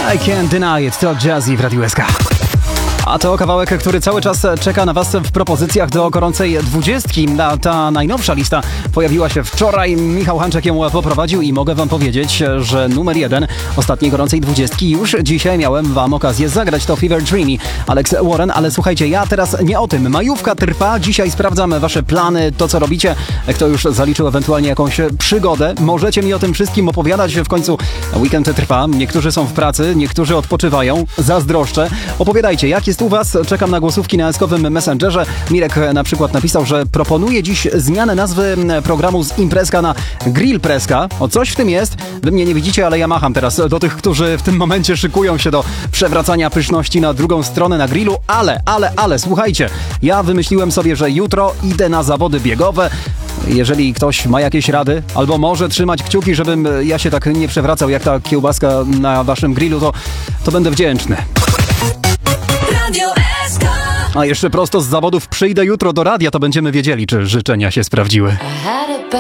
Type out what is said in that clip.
I Can't Deny It, to Jazzy w Radiu SK. A to kawałek, który cały czas czeka na was w propozycjach do gorącej 20. Ta najnowsza lista pojawiła się wczoraj. Michał Hanczek ją poprowadził i mogę wam powiedzieć, że numer 1 ostatniej gorącej 20 już dzisiaj miałem wam okazję zagrać. To Fever Dreamy, Alex Warren, ale słuchajcie, ja teraz nie o tym. Majówka trwa, dzisiaj sprawdzam wasze plany, to co robicie. Kto już zaliczył ewentualnie jakąś przygodę, możecie mi o tym wszystkim opowiadać. W końcu weekend trwa, niektórzy są w pracy, niektórzy odpoczywają. Zazdroszczę. Opowiadajcie, jak jest u was? Czekam na głosówki na eskowym Messengerze. Mirek na przykład napisał, że proponuje dziś zmianę nazwy programu z imprezka na grill preska. O, coś w tym jest. Wy mnie nie widzicie, ale ja macham teraz do tych, którzy w tym momencie szykują się do przewracania pyszności na drugą stronę na grillu. Ale, słuchajcie, ja wymyśliłem sobie, że jutro idę na zawody biegowe. Jeżeli ktoś ma jakieś rady, albo może trzymać kciuki, żebym ja się tak nie przewracał jak ta kiełbaska na waszym grillu, to będę wdzięczny. A jeszcze prosto z zawodów przyjdę jutro do radia, to będziemy wiedzieli, czy życzenia się sprawdziły.